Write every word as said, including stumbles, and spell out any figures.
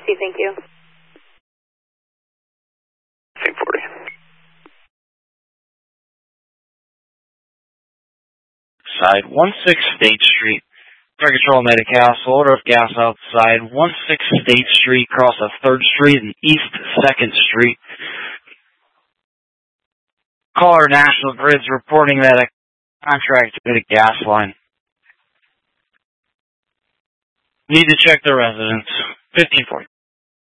T, thank you. fifteen forty. Side one six State Street. Fire Control Medi-Castle, order of gas outside one six State Street, cross of third Street and East second Street. Caller National Grid's reporting that a contract hit a gas line. Need to check the residence. fifteen forty.